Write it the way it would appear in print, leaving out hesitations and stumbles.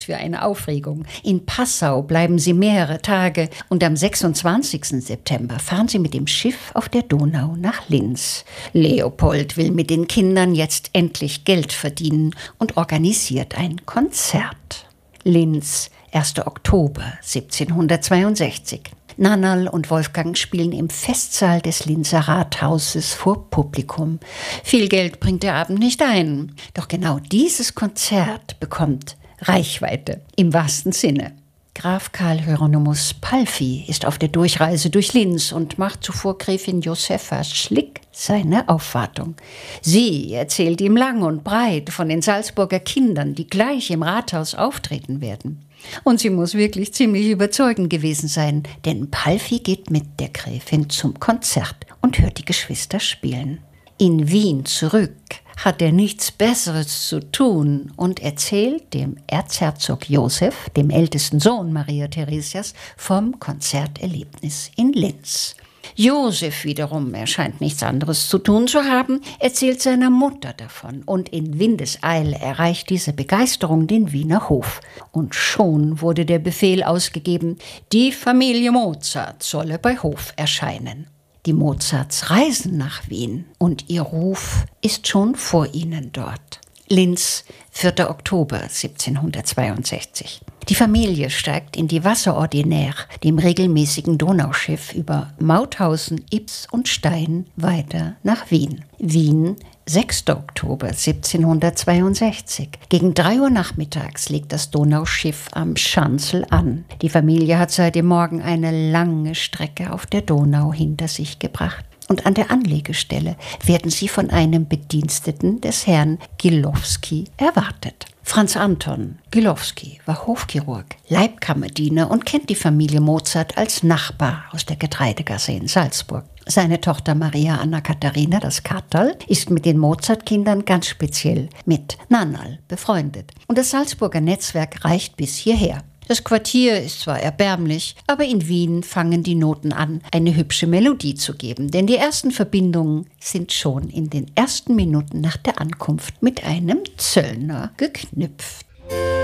Für eine Aufregung. In Passau bleiben sie mehrere Tage und am 26. September fahren sie mit dem Schiff auf der Donau nach Linz. Leopold will mit den Kindern jetzt endlich Geld verdienen und organisiert ein Konzert. Linz, 1. Oktober 1762. Nannerl und Wolfgang spielen im Festsaal des Linzer Rathauses vor Publikum. Viel Geld bringt der Abend nicht ein. Doch genau dieses Konzert bekommt Reichweite im wahrsten Sinne. Graf Karl Hieronymus Palffy ist auf der Durchreise durch Linz und macht zuvor Gräfin Josepha Schlick seine Aufwartung. Sie erzählt ihm lang und breit von den Salzburger Kindern, die gleich im Rathaus auftreten werden. Und sie muss wirklich ziemlich überzeugend gewesen sein, denn Palffy geht mit der Gräfin zum Konzert und hört die Geschwister spielen. In Wien zurück hat er nichts Besseres zu tun und erzählt dem Erzherzog Josef, dem ältesten Sohn Maria Theresias, vom Konzerterlebnis in Linz. Josef wiederum, er scheint nichts anderes zu tun zu haben, erzählt seiner Mutter davon und in Windeseile erreicht diese Begeisterung den Wiener Hof. Und schon wurde der Befehl ausgegeben, die Familie Mozart solle bei Hof erscheinen. Die Mozarts reisen nach Wien und ihr Ruf ist schon vor ihnen dort. Linz, 4. Oktober 1762. Die Familie steigt in die Wasserordinaire, dem regelmäßigen Donauschiff über Mauthausen, Ybbs und Stein weiter nach Wien. Wien, 6. Oktober 1762. Gegen 3 Uhr nachmittags legt das Donauschiff am Schanzel an. Die Familie hat seit dem Morgen eine lange Strecke auf der Donau hinter sich gebracht. Und an der Anlegestelle werden sie von einem Bediensteten des Herrn Gilowski erwartet. Franz Anton Gilowski war Hofchirurg, Leibkammerdiener und kennt die Familie Mozart als Nachbar aus der Getreidegasse in Salzburg. Seine Tochter Maria Anna Katharina, das Katterl, ist mit den Mozart-Kindern ganz speziell mit Nannerl befreundet. Und das Salzburger Netzwerk reicht bis hierher. Das Quartier ist zwar erbärmlich, aber in Wien fangen die Noten an, eine hübsche Melodie zu geben, denn die ersten Verbindungen sind schon in den ersten Minuten nach der Ankunft mit einem Zöllner geknüpft.